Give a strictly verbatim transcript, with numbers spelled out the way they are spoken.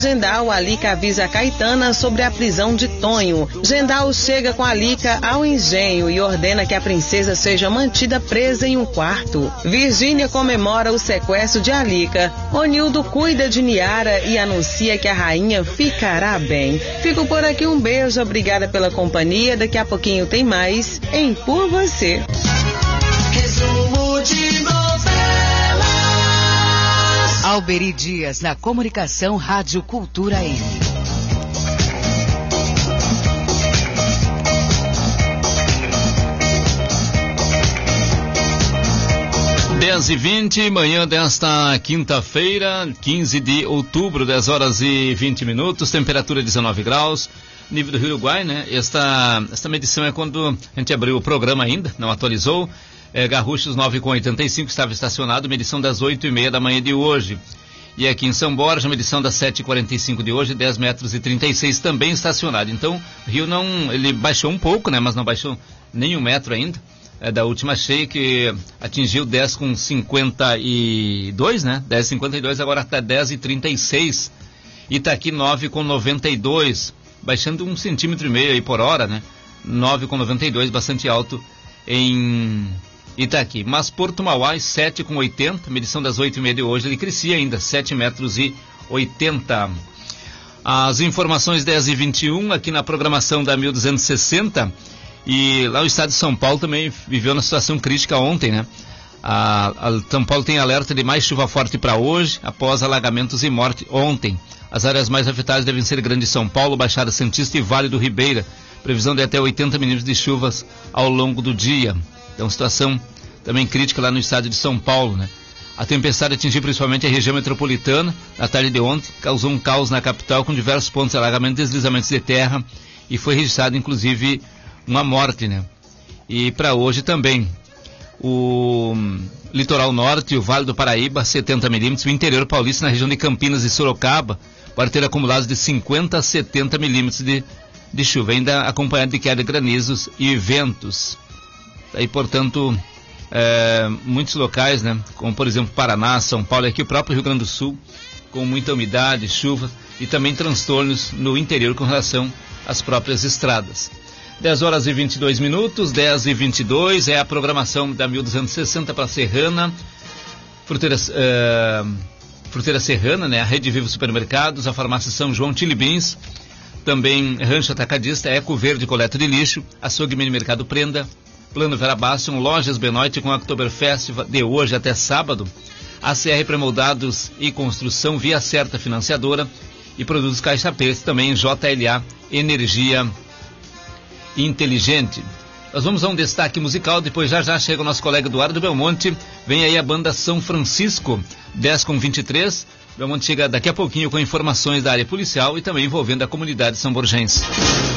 Gendal, Alica avisa Caetana sobre a prisão de Tonho. Gendal chega com Alica ao engenho e ordena que a princesa seja mantida presa em um quarto. Virgínia comemora o sequestro de Alica. Onildo cuida de Niara e anuncia que a rainha ficará bem. Fico por aqui, um beijo, obrigada pela companhia. Daqui a pouquinho tem mais em Por Você. Resumo de novelas. Alberi Dias, na Comunicação Rádio Cultura M. dez e vinte, manhã desta quinta-feira, quinze de outubro, dez horas e vinte minutos, temperatura dezenove graus, nível do Rio Uruguai, né? Esta, esta medição é quando a gente abriu o programa ainda, não atualizou. É, Garruchos nove com oitenta e cinco estava estacionado, medição das oito e meia da manhã de hoje. E aqui em São Borja, medição das sete e quarenta e cinco de hoje, dez metros e trinta e seis também estacionado. Então, o rio não, ele baixou um pouco, né? Mas não baixou nem um metro ainda. É da última cheia que atingiu dez com cinquenta e dois, né? dez e cinquenta e dois, agora está dez e trinta e seis. Itaqui nove com noventa e dois, baixando um centímetro e meio aí por hora, né? nove com noventa e dois, bastante alto em Itaqui. Mas Porto Mauá, sete com oitenta, medição das oito e meia de hoje, ele crescia ainda, sete metros e oitenta. As informações dez e vinte e um, aqui na programação da mil duzentos e sessenta, e lá o estado de São Paulo também viveu uma situação crítica ontem, né? A, a São Paulo tem alerta de mais chuva forte para hoje, após alagamentos e morte ontem. As áreas mais afetadas devem ser Grande São Paulo, Baixada Santista e Vale do Ribeira. Previsão de até oitenta milímetros de chuvas ao longo do dia. Então, situação também crítica lá no estado de São Paulo, né? A tempestade atingiu principalmente a região metropolitana na tarde de ontem, causou um caos na capital com diversos pontos de alagamento e deslizamentos de terra, e foi registrado inclusive uma morte, né? E para hoje também, o litoral norte, o Vale do Paraíba, setenta milímetros, o interior paulista na região de Campinas e Sorocaba, pode ter acumulados de cinquenta a setenta milímetros de, de chuva, ainda acompanhado de queda de granizos e ventos. Aí, portanto, é, muitos locais, né, como por exemplo Paraná, São Paulo e aqui o próprio Rio Grande do Sul, com muita umidade, chuva e também transtornos no interior com relação às próprias estradas. dez horas e vinte e dois minutos, dez e vinte e dois, é a programação da mil duzentos e sessenta para Serrana, Fruteira, é, Fruteira Serrana, né, a Rede Vivo Supermercados, a Farmácia São João Tilibins, também Rancho Atacadista, Eco Verde Coleta de Lixo, Açougue Mini Mercado Prenda, Plano Vera Bastion, Lojas Benoit com Oktoberfest de hoje até sábado, A C R Premoldados e Construção, Via Certa Financiadora e Produtos Caixa Peixe, também J L A Energia Inteligente. Nós vamos a um destaque musical, depois já já chega o nosso colega Eduardo Belmonte, vem aí a banda São Francisco, dez com vinte e três, Belmonte chega daqui a pouquinho com informações da área policial e também envolvendo a comunidade são borgense.